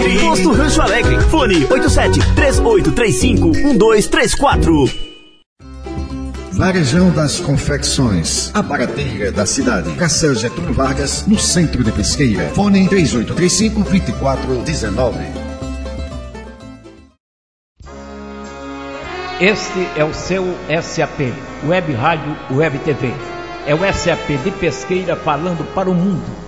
Posto Rancho Alegre. Fone 87-3835-1234. Varejão das Confecções, a barateira da cidade. Cacel Getúlio Vargas, no centro de Pesqueira. Fone 3835-2419. Este é o seu SAP, Web Rádio Web TV. É o SAP de Pesqueira falando para o mundo.